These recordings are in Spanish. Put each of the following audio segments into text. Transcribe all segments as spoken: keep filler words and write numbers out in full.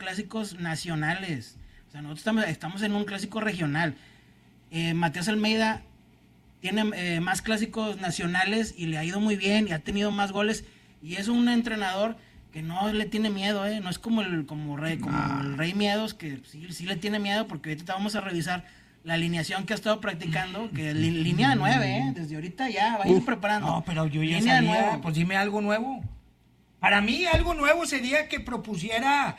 clásicos nacionales. O sea, nosotros estamos, estamos en un clásico regional. Eh, Matías Almeida tiene eh, más clásicos nacionales y le ha ido muy bien y ha tenido más goles. Y es un entrenador que no le tiene miedo, ¿eh? No es como el, como rey, como ah. el Rey Miedos, que sí, sí le tiene miedo, porque ahorita vamos a revisar la alineación que ha estado practicando, que es li, línea de nueve, ¿eh? Desde ahorita ya va a ir preparando. No, pero yo ya línea sabía, pues dime algo nuevo. Para mí algo nuevo sería que propusiera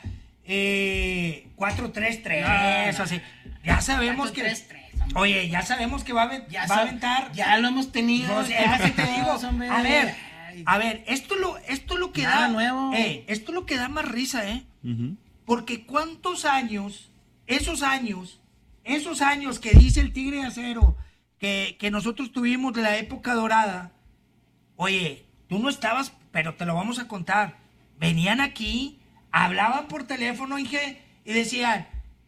eh, cuatro tres tres, no, así. Ya sabemos que... tres, tres, oye, ya sabemos que va a, ya va a aventar... Ya lo hemos tenido. No sé, ya que te digo. A ver, a ver, esto lo, esto lo que Nada da... nuevo. Eh, esto lo que da más risa, ¿eh? Uh-huh. Porque cuántos años, esos años, esos años que dice el Tigre de Acero, que, que nosotros tuvimos de la época dorada, oye, tú no estabas... pero te lo vamos a contar. Venían aquí, hablaban por teléfono, Inge, y decían,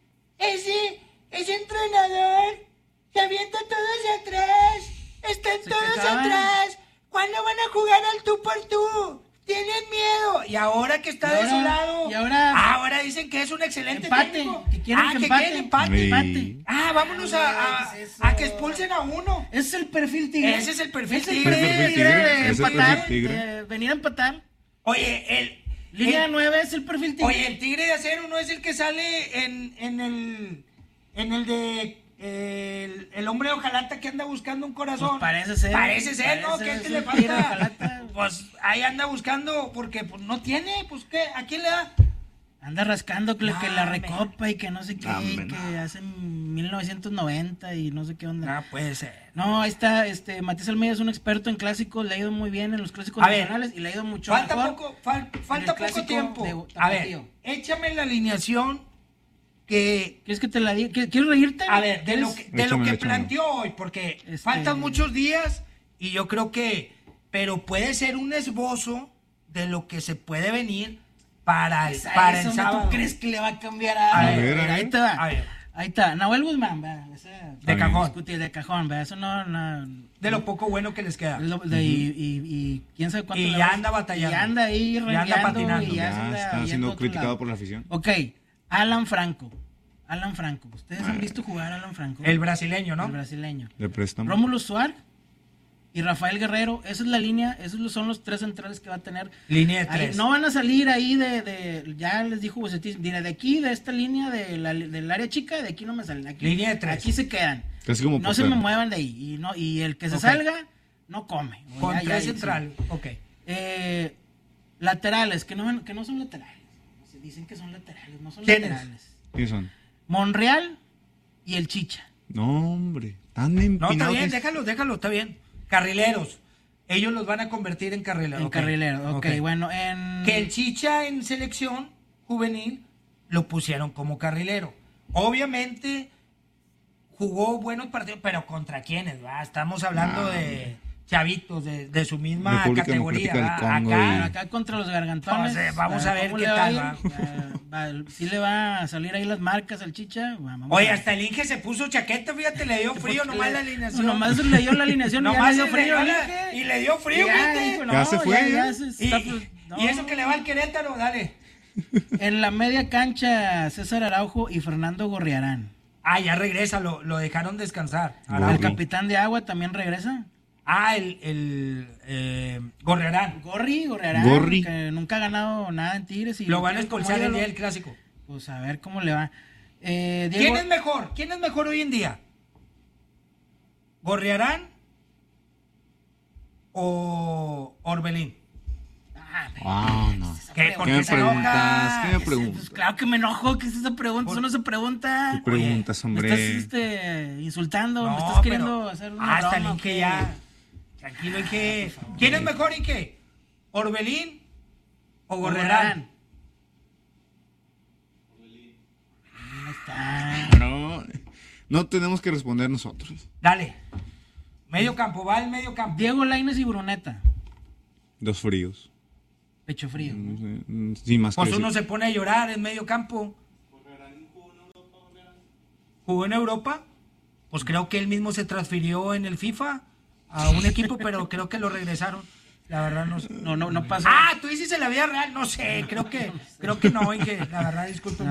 ese, ese entrenador se avienta todos atrás, están se todos quedaban. atrás, ¿cuándo van a jugar al tú por tú? Tienen miedo. Y ahora que está ahora, de su lado, y ahora, ahora dicen que es un excelente empate, técnico. Que quieren ah, que, que empate, quieren empate. Sí. empate. Ah, vámonos a, a, es a que expulsen a uno. Ese es el perfil Tigre. Ese es el perfil Ese Tigre. Es el perfil Tigre de empatar, tigre. de venir a empatar. Oye, el... Línea el, nueve es el perfil Tigre. Oye, el Tigre de Acero no es el que sale en, en el... En el de... El, el hombre de Ojalata que anda buscando un corazón. Pues parece ser. Parece ser, parece ¿no? ¿Qué te le falta? Pues ahí anda buscando, porque pues no tiene, pues ¿qué? ¿A quién le da? Anda rascando que, no, que la recopa y que no sé qué, no, que no. hace mil novecientos noventa y no sé qué onda. No puede ser. No, ahí está, este, Matías Almeida es un experto en clásicos, le ha ido muy bien en los clásicos a nacionales ver, y le ha ido mucho falta mejor. Poco, fal, falta poco tiempo. De, a ver, échame la alineación que... ¿Quieres que te la diga? ¿Quieres reírte? A ver, de lo que, de échame, lo que échame. planteó hoy, porque este... faltan muchos días y yo creo que... Pero puede ser un esbozo de lo que se puede venir para el, para el sábado. ¿Tú crees que le va a cambiar a, a, ver, ver, a ver, ahí te va. A ver. Ahí está. Nahuel Guzmán, ¿verdad? Esa, de cajón. Discutir, de cajón, ¿verdad? Eso no, no... De lo poco bueno que les queda. Lo, de, uh-huh. y, y, y quién sabe cuánto... Y ya anda batallando. Y anda ahí ya anda patinando. Y ya, ya anda está siendo criticado lado. por la afición. Ok, Alan Franco. Alan Franco. ¿Ustedes ah. han visto jugar a Alan Franco? El brasileño, ¿no? El brasileño. De préstamo. Rómulo Suárez y Rafael Guerrero. Esa es la línea, esos son los tres centrales que va a tener. Línea de ahí, tres. no van a salir ahí de, de ya les dijo Bucetich, de aquí, de esta línea de la, del área chica, de aquí no me salen. Aquí, línea de tres. Aquí se quedan. Casi como no portero. se me muevan de ahí. Y, no, y el que se okay. salga, no come. Con ya, tres ya, central. Sí. Ok. Eh, laterales, que no, que no son laterales. Se dicen que son laterales, no son ¿Quiénes? laterales. ¿Quiénes son? Monreal y el Chicha. No, hombre. Tan empinados. No, está bien, que... déjalo, déjalo, está bien. Carrileros. Ellos los van a convertir en carrileros. En okay. carrileros, ok, okay. bueno, en... Que el Chicha en selección juvenil lo pusieron como carrilero. Obviamente jugó buenos partidos, pero ¿contra quiénes? ¿Va? Estamos hablando no, de chavitos de, de su misma República categoría. Acá, y... acá contra los gargantones. Entonces, vamos a ver qué tal va. va. Sí le va a salir ahí las marcas al Chicha. Vamos Oye, hasta el Inge se puso chaqueta, fíjate, le dio frío nomás le, la alineación. No, nomás le dio la alineación y ya le dio frío. Le dio, y le dio frío, ya, fíjate. Dijo, no, ya se fue. Ya, ya se está, y, pues, no. y eso que le va al Querétaro, dale. En la media cancha, César Araujo y Fernando Gorriarán. Ah, ya regresa, lo, lo dejaron descansar. El capitán de agua también regresa. Ah, el, el eh, Gorriarán. Gorri, Gorriarán, Gorri. que nunca ha ganado nada en Tigres. Y lo van a expulsar el día del clásico. Pues a ver cómo le va. Eh, Diego... ¿Quién es mejor? ¿Quién es mejor hoy en día? ¿Gorriarán o Orbelín? Ah, no. ¿Qué, ¿Qué me preguntas? ¿Qué me preguntas? Pues claro que me enojo, ¿qué es esa pregunta? Eso no se pregunta. ¿Qué preguntas, hombre? Me estás este, insultando, no, me estás queriendo pero... hacer una hasta broma. el Inge ya. Tranquilo, Inge. ¿Quién es mejor, Inge? ¿Orbelín o Gorriarán? Orbelín. Ahí está. No, no tenemos que responder nosotros. Dale. Medio campo, va el medio campo. Diego Lainez y Bruneta. Dos fríos. Pecho frío. Sí, más pues que uno sí. se pone a llorar en medio campo. ¿Jugó en Europa? Pues creo que él mismo se transfirió en el FIFA a un equipo, pero creo que lo regresaron. La verdad no sé. No, no, no pasa. Ah, tú dices en la vida real, no sé, creo que, creo que no, y que la verdad, disculpe.